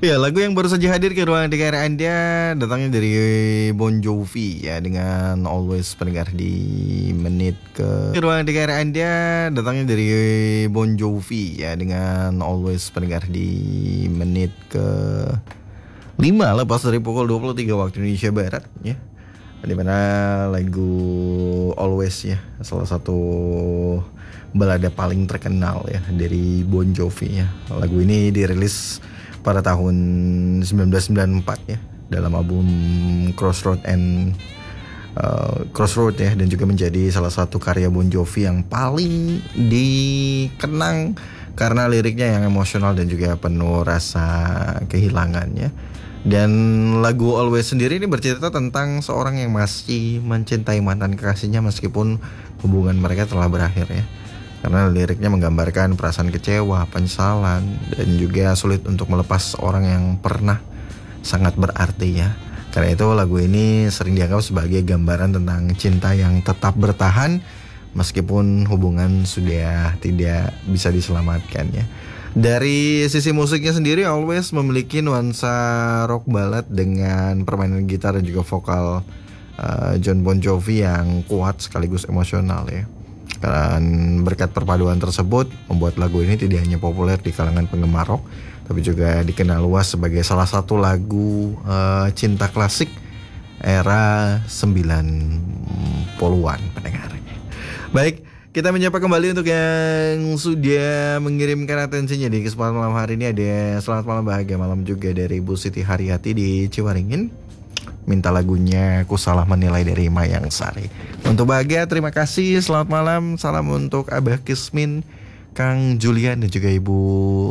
Ya, lagu yang baru saja hadir ke ruang dengar Anda datangnya dari Bon Jovi ya dengan Always pendengar di menit ke ruang dengar Anda datangnya dari Bon Jovi ya dengan Always pendengar di menit ke 5 lepas dari pukul 23 waktu Indonesia Barat ya. Di mana lagu Always ya salah satu balada paling terkenal ya dari Bon Jovi ya. Lagu ini dirilis pada tahun 1994 ya dalam album Crossroad ya, dan juga menjadi salah satu karya Bon Jovi yang paling dikenang karena liriknya yang emosional dan juga penuh rasa kehilangan ya. Dan lagu Always sendiri ini bercerita tentang seorang yang masih mencintai mantan kekasihnya meskipun hubungan mereka telah berakhir ya. Karena liriknya menggambarkan perasaan kecewa, penyesalan, dan juga sulit untuk melepas orang yang pernah sangat berarti ya. Karena itu lagu ini sering dianggap sebagai gambaran tentang cinta yang tetap bertahan meskipun hubungan sudah tidak bisa diselamatkan ya. Dari sisi musiknya sendiri Always memiliki nuansa rock ballad dengan permainan gitar dan juga vokal Jon Bon Jovi yang kuat sekaligus emosional ya. Dan berkat perpaduan tersebut membuat lagu ini tidak hanya populer di kalangan penggemar rock, tapi juga dikenal luas sebagai salah satu lagu cinta klasik era 90-an pendengarnya. Baik, kita menyapa kembali untuk yang sudah mengirimkan atensinya di kesempatan malam hari ini. Ada selamat malam bahagia malam juga dari Ibu Siti Haryati di Ciwaringin. Minta lagunya Ku Salah Menilai dari Mayang Sari. Untuk bahagia terima kasih. Selamat malam. Salam untuk Abah Kismin, Kang Julian dan juga Ibu